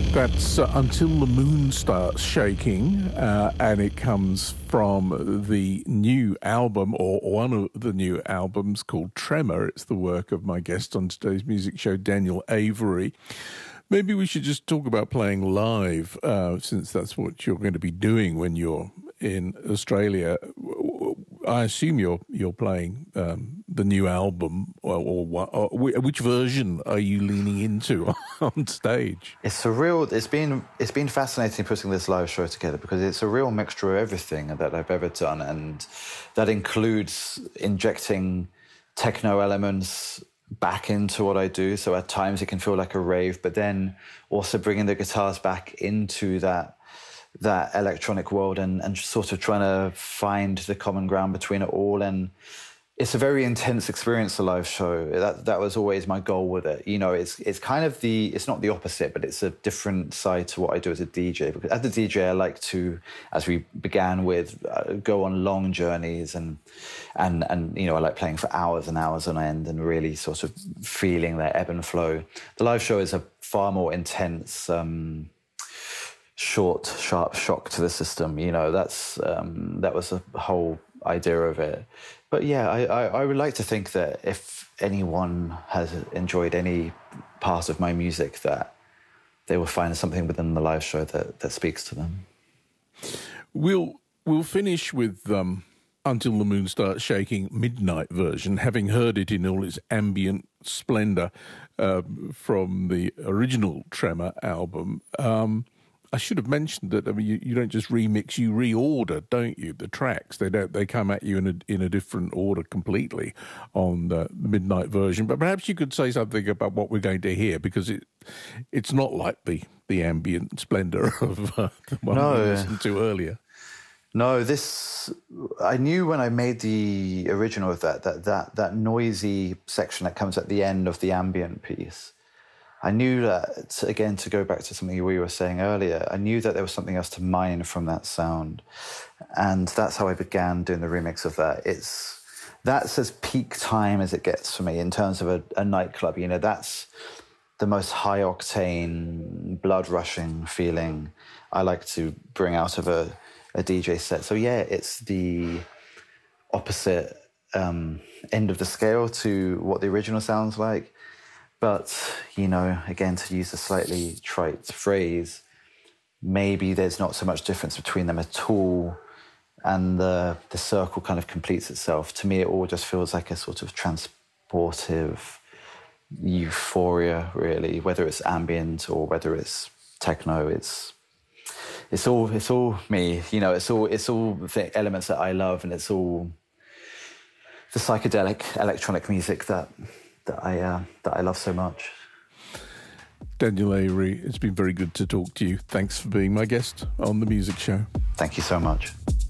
That's Until the Moon Starts Shaking, and it comes from the new album, or one of the new albums, called Tremor. It's the work of my guest on today's music show, Daniel Avery. Maybe we should just talk about playing live, since that's what you're going to be doing when you're in Australia. I assume you're playing the new album, or which version are you leaning into on stage? It's a real. It's been fascinating putting this live show together because it's a real mixture of everything that I've ever done, and that includes injecting techno elements back into what I do. So at times it can feel like a rave, but then also bringing the guitars back into that electronic world and sort of trying to find the common ground between it all. And it's a very intense experience, the live show. That was always my goal with it. You know, it's kind of it's not the opposite, but it's a different side to what I do as a DJ. Because as a DJ, I like to, as we began with, go on long journeys and you know, I like playing for hours and hours on end and really sort of feeling that ebb and flow. The live show is a far more intense, short, sharp shock to the system. You know, that was the whole idea of it. But yeah, I would like to think that if anyone has enjoyed any part of my music, that they will find something within the live show that speaks to them. We'll finish with Until the Moon Starts Shaking midnight version, having heard it in all its ambient splendour from the original Tremor album. I should have mentioned that. I mean, you don't just remix; you reorder, don't you? The tracks they come at you in a different order completely on the midnight version. But perhaps you could say something about what we're going to hear, because it's not like the ambient splendour of the one we listened to earlier. No, I knew when I made the original of that noisy section that comes at the end of the ambient piece. I knew that, again, to go back to something we were saying earlier, I knew that there was something else to mine from that sound. And that's how I began doing the remix of that. That's as peak time as it gets for me in terms of a nightclub. You know, that's the most high-octane, blood-rushing feeling I like to bring out of a DJ set. So, yeah, it's the opposite end of the scale to what the original sounds like. But, you know, again, to use a slightly trite phrase, maybe there's not so much difference between them at all, and the circle kind of completes itself. To me, it all just feels like a sort of transportive euphoria, really, whether it's ambient or whether it's techno. It's all me, you know, it's all the elements that I love, and it's all the psychedelic electronic music that I love so much. Daniel Avery, it's been very good to talk to you. Thanks for being my guest on The Music Show. Thank you so much.